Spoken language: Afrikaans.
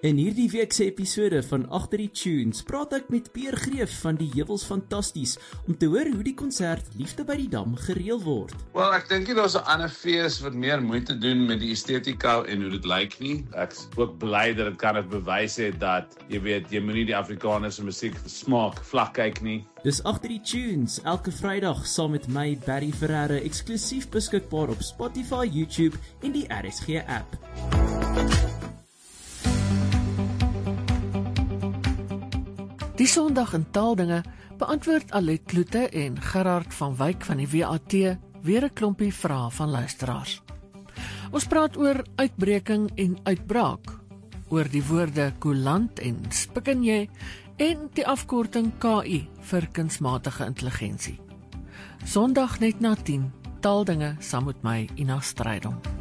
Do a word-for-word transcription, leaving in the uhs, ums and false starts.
In hierdie week se episode van Agter die Tunes praat ek met Peer Greef van die Heuwels Fantasties om te hoor hoe die konsert Liefde by die Dam gereël word. Wel, ek dink daar is 'n ander fees wat meer moeite doen met die estetika en hoe dit lyk nie. Ek is ook bly dat dit kan het bewys het dat, jy weet, jy moenie die Afrikaanse musiek smaak vlak kyk nie. Dis Agter die Tunes, elke Vrydag saam met my, Barry Ferreira, eksklusief beskikbaar op Spotify, YouTube en die R S G app. Die Sondag in Taaldinge beantwoord Alet Kloete en Gerard van Wyk van die W A T weer 'n klompie vrae van luisteraars. Ons praat oor uitbreking en uitbraak, oor die woorde koelant en spikkenjé en die afkorting K I vir kunsmatige intelligensie. Sondag net na tien, Taaldinge saam met my, Ina Strydom.